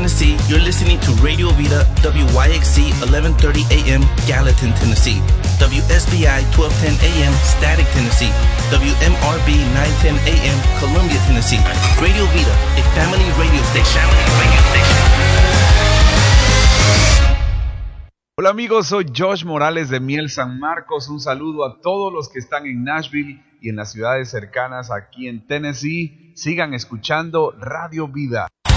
Tennessee, you're listening to Radio Vida, WYXC 1130 AM, Gallatin, Tennessee. WSBI 1210 AM, Static, Tennessee. WMRB 910 AM, Columbia, Tennessee. Radio Vida, a family radio station. Hola amigos, soy Josh Morales de Miel San Marcos. Un saludo a todos los que están en Nashville y en las ciudades cercanas aquí en Tennessee. Sigan escuchando Radio Vida.